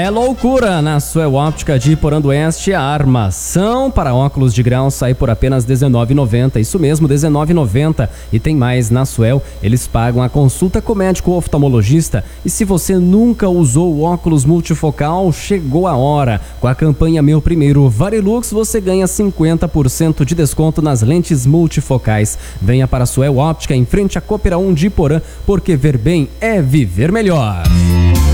É loucura na Suel Óptica de Iporã do Oeste. A armação para óculos de grau sai por apenas R$19,90. Isso mesmo, R$19,90. E tem mais, na Suel eles pagam a consulta com médico oftalmologista. E se você nunca usou o óculos multifocal, chegou a hora. Com a campanha Meu Primeiro Varilux, você ganha 50% de desconto nas lentes multifocais. Venha para a Suel Óptica em frente à Coopera 1 de Iporã, porque ver bem é viver melhor.